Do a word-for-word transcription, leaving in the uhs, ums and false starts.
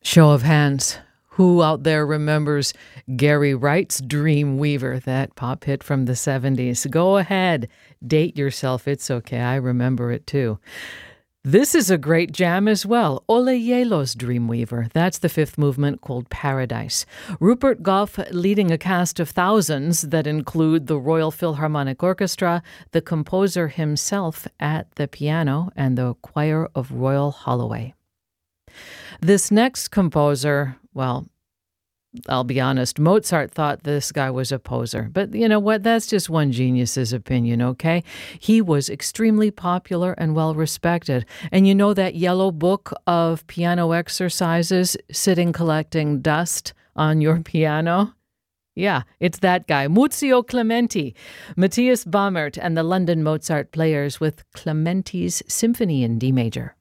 Show of hands. Who out there remembers Gary Wright's Dreamweaver, that pop hit from the seventies? Go ahead, date yourself. It's okay. I remember it too. This is a great jam as well. Ole Yelo's Dreamweaver. That's the fifth movement called Paradise. Rupert Gough leading a cast of thousands that include the Royal Philharmonic Orchestra, the composer himself at the piano, and the choir of Royal Holloway. This next composer, well, I'll be honest, Mozart thought this guy was a poser. But you know what? That's just one genius's opinion, okay? He was extremely popular and well-respected. And you know that yellow book of piano exercises sitting collecting dust on your piano? Yeah, it's that guy, Muzio Clementi, Matthias Baumert, and the London Mozart Players with Clementi's Symphony in D major.